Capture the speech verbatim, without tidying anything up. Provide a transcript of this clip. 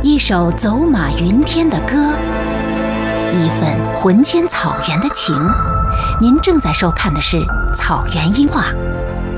一首走马云天的歌，一份魂牵草原的情。您正在收看的是草原音画。